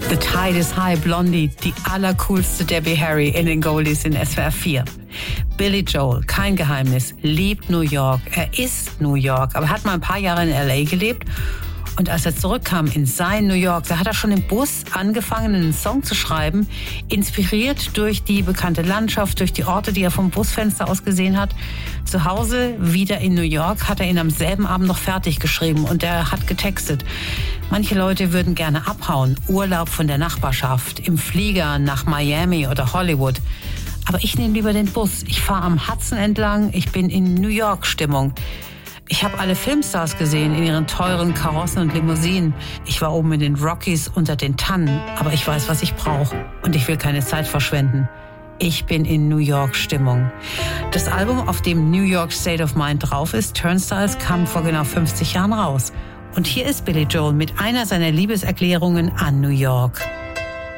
The Tide is High, Blondie, die allercoolste Debbie Harry in den Goldies in SWR 4. Billy Joel, kein Geheimnis, liebt New York. Er ist New York, aber hat mal ein paar Jahre in L.A. gelebt. Und als er zurückkam in sein New York, da hat er schon im Bus angefangen, einen Song zu schreiben, inspiriert durch die bekannte Landschaft, durch die Orte, die er vom Busfenster aus gesehen hat. Zu Hause, wieder in New York, hat er ihn am selben Abend noch fertig geschrieben und er hat getextet. Manche Leute würden gerne abhauen, Urlaub von der Nachbarschaft, im Flieger nach Miami oder Hollywood. Aber ich nehme lieber den Bus. Ich fahre am Hudson entlang, ich bin in New York-Stimmung. Ich habe alle Filmstars gesehen in ihren teuren Karossen und Limousinen. Ich war oben in den Rockies unter den Tannen, aber ich weiß, was ich brauche. Und ich will keine Zeit verschwenden. Ich bin in New York-Stimmung. Das Album, auf dem New York State of Mind drauf ist, Turnstiles, kam vor genau 50 Jahren raus. Und hier ist Billy Joel mit einer seiner Liebeserklärungen an New York.